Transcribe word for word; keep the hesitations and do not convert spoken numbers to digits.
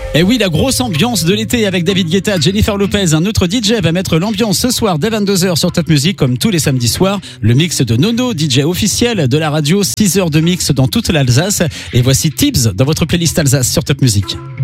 Et oui, la grosse ambiance de l'été avec David Guetta, Jennifer Lopez. Un autre D J va mettre l'ambiance ce soir dès vingt-deux heures sur Top Music, comme tous les samedis soirs. Le mix de Nono, D J officiel de la radio, six heures de mix dans toute l'Alsace. Et voici Tibbs dans votre playlist Alsace sur Top Music.